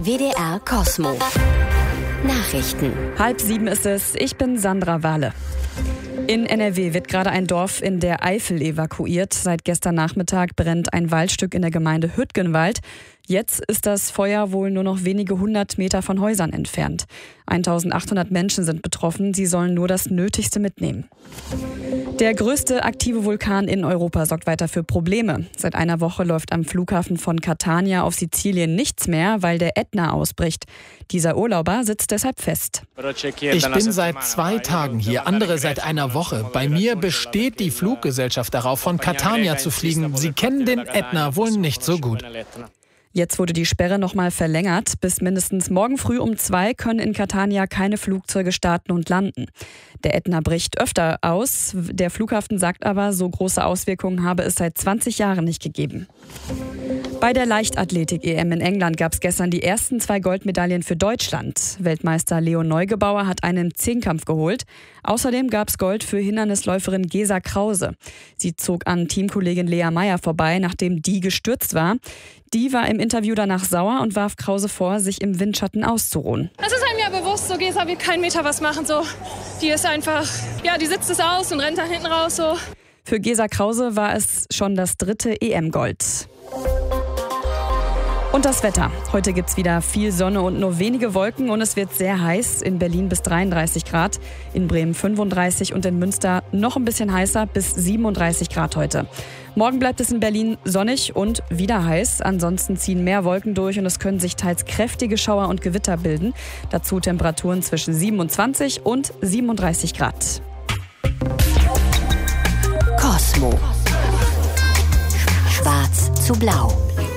WDR Kosmo. Nachrichten. 6:30 ist es. Ich bin Sandra Wahle. In NRW wird gerade ein Dorf in der Eifel evakuiert. Seit gestern Nachmittag brennt ein Waldstück in der Gemeinde Hüttgenwald. Jetzt ist das Feuer wohl nur noch wenige 100 Meter von Häusern entfernt. 1800 Menschen sind betroffen. Sie sollen nur das Nötigste mitnehmen. Der größte aktive Vulkan in Europa sorgt weiter für Probleme. Seit einer Woche läuft am Flughafen von Catania auf Sizilien nichts mehr, weil der Ätna ausbricht. Dieser Urlauber sitzt deshalb fest. Ich bin seit 2 Tagen hier, andere seit einer Woche. Bei mir besteht die Fluggesellschaft darauf, von Catania zu fliegen. Sie kennen den Ätna wohl nicht so gut. Jetzt wurde die Sperre nochmal verlängert. Bis mindestens morgen früh um 2 können in Catania keine Flugzeuge starten und landen. Der Ätna bricht öfter aus. Der Flughafen sagt aber, so große Auswirkungen habe es seit 20 Jahren nicht gegeben. Bei der Leichtathletik-EM in England gab es gestern die ersten 2 Goldmedaillen für Deutschland. Weltmeister Leo Neugebauer hat einen Zehnkampf geholt. Außerdem gab es Gold für Hindernisläuferin Gesa Krause. Sie zog an Teamkollegin Lea Meyer vorbei, nachdem die gestürzt war. Die war im Interview danach sauer und warf Krause vor, sich im Windschatten auszuruhen. Es ist einem ja bewusst, so Gesa will keinen Meter was machen. So. Die ist einfach, die sitzt es aus und rennt da hinten raus. So. Für Gesa Krause war es schon das 3. EM-Gold. Und das Wetter. Heute gibt es wieder viel Sonne und nur wenige Wolken und es wird sehr heiß. In Berlin bis 33 Grad, in Bremen 35 und in Münster noch ein bisschen heißer bis 37 Grad heute. Morgen bleibt es in Berlin sonnig und wieder heiß. Ansonsten ziehen mehr Wolken durch und es können sich teils kräftige Schauer und Gewitter bilden. Dazu Temperaturen zwischen 27 und 37 Grad. Kosmo. Schwarz zu blau.